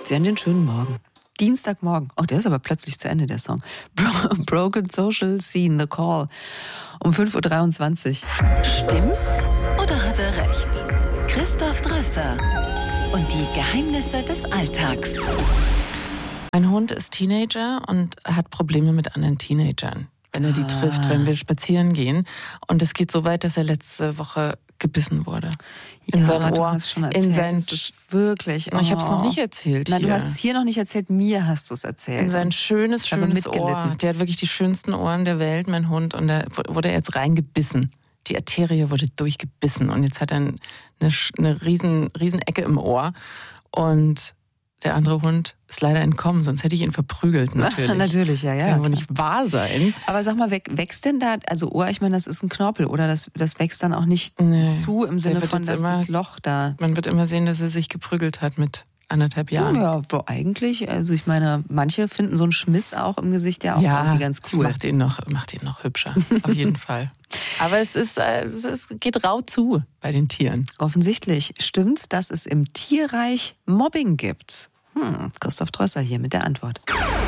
Sie hören den schönen Morgen. Dienstagmorgen. Oh, der ist aber plötzlich zu Ende, der Song. Broken Social Scene, The Call. Um 5.23 Uhr. Stimmt's oder hat er recht? Christoph Drösser und die Geheimnisse des Alltags. Mein Hund ist Teenager und hat Probleme mit anderen Teenagern, wenn er die trifft, wenn wir spazieren gehen. Und es geht so weit, dass er letzte Woche gebissen wurde. In sein Ohr. Du hast schon erzählt. In sein das ist wirklich. Ich habe es noch nicht erzählt. Nein, hier. du hast es hier noch nicht erzählt. Mir hast du es erzählt. In sein schönes Ohr. Der hat wirklich die schönsten Ohren der Welt, mein Hund. Und da wurde er jetzt reingebissen. Die Arterie wurde durchgebissen. Und jetzt hat er eine riesen Ecke im Ohr. Und der andere Hund ist leider entkommen, sonst hätte ich ihn verprügelt, natürlich. Natürlich, ja. Kann wohl nicht wahr sein. Aber sag mal, wächst denn da, also Ohr, ich meine, das ist ein Knorpel, oder das wächst dann auch nicht zu, im Sinne von, dass das Loch da... Man wird immer sehen, dass er sich geprügelt hat mit 1,5 Jahren. Ja, eigentlich, also ich meine, manche finden so einen Schmiss auch im Gesicht ja auch irgendwie ganz cool. Das macht ihn noch hübscher, auf jeden Fall. Aber es geht rau zu bei den Tieren. Offensichtlich stimmt's, dass es im Tierreich Mobbing gibt. Christoph Drösser hier mit der Antwort.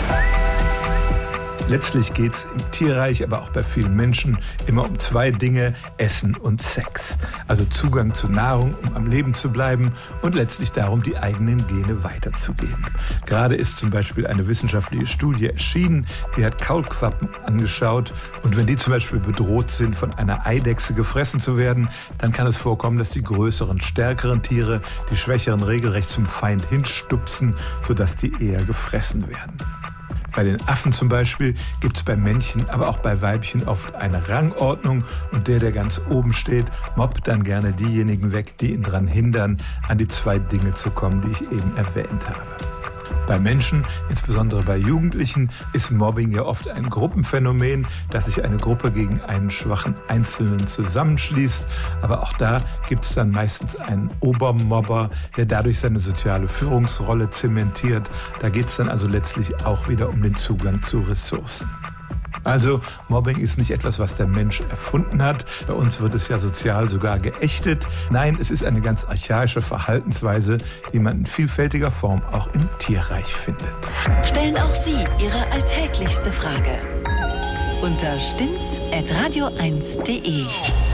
Letztlich geht es im Tierreich, aber auch bei vielen Menschen immer um 2 Dinge, Essen und Sex. Also Zugang zu Nahrung, um am Leben zu bleiben und letztlich darum, die eigenen Gene weiterzugeben. Gerade ist zum Beispiel eine wissenschaftliche Studie erschienen, die hat Kaulquappen angeschaut. Und wenn die zum Beispiel bedroht sind, von einer Eidechse gefressen zu werden, dann kann es vorkommen, dass die größeren, stärkeren Tiere die schwächeren regelrecht zum Feind hinstupsen, sodass die eher gefressen werden. Bei den Affen zum Beispiel gibt es bei Männchen, aber auch bei Weibchen oft eine Rangordnung und der ganz oben steht, mobbt dann gerne diejenigen weg, die ihn daran hindern, an die 2 Dinge zu kommen, die ich eben erwähnt habe. Bei Menschen, insbesondere bei Jugendlichen, ist Mobbing ja oft ein Gruppenphänomen, dass sich eine Gruppe gegen einen schwachen Einzelnen zusammenschließt. Aber auch da gibt es dann meistens einen Obermobber, der dadurch seine soziale Führungsrolle zementiert. Da geht es dann also letztlich auch wieder um den Zugang zu Ressourcen. Also Mobbing ist nicht etwas, was der Mensch erfunden hat. Bei uns wird es ja sozial sogar geächtet. Nein, es ist eine ganz archaische Verhaltensweise, die man in vielfältiger Form auch im Tierreich findet. Stellen auch Sie Ihre alltäglichste Frage unter stimmt's@radio1.de.